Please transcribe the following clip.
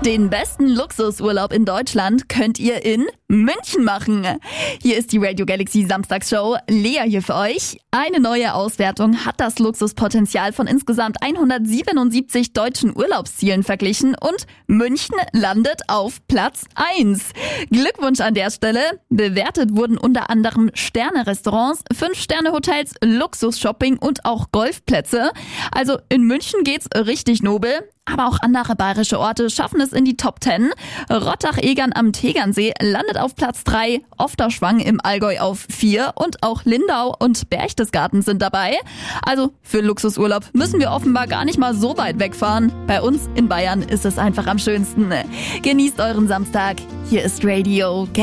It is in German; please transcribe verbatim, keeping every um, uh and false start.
Den besten Luxusurlaub in Deutschland könnt ihr in München machen. Hier ist die Radio Galaxy Samstagsshow. Lea hier für euch. Eine neue Auswertung hat das Luxuspotenzial von insgesamt hundertsiebenundsiebzig deutschen Urlaubszielen verglichen und München landet auf Platz eins. Glückwunsch an der Stelle. Bewertet wurden unter anderem Sterne-Restaurants, Fünf-Sterne-Hotels, Luxus-Shopping und auch Golfplätze. Also in München geht's richtig nobel. Aber auch andere bayerische Orte schaffen es in die Top Ten. Rottach-Egern am Tegernsee landet auf Platz drei, Ofterschwang im Allgäu auf vier und auch Lindau und Berchtesgaden sind dabei. Also für Luxusurlaub müssen wir offenbar gar nicht mal so weit wegfahren. Bei uns in Bayern ist es einfach am schönsten. Genießt euren Samstag. Hier ist Radio